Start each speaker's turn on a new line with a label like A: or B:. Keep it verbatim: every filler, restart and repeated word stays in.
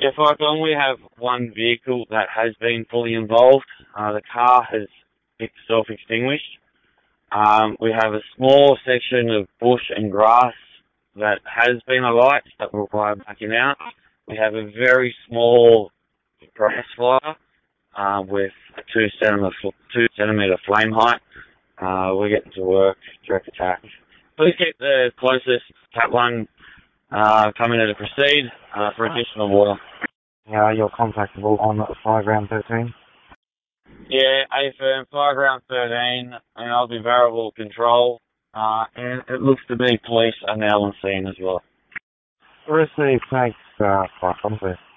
A: Yeah, Cyclone, we have one vehicle that has been fully involved. Uh, the car has self-extinguished. Um, we have a small section of bush and grass that has been alight that will require backing out. We have a very small grass fire uh, with a two centimeter, two centimeter flame height. Uh, we're getting to work, direct attack. Please keep the closest Cat one uh, coming in to proceed uh, for additional water.
B: Yeah, you're contactable on fire ground thirteen.
A: Yeah, A firm, fire ground thirteen, and I'll be variable control, uh, and it looks to be police are now on scene as well.
B: Receive, thanks, uh, Cyclone, please.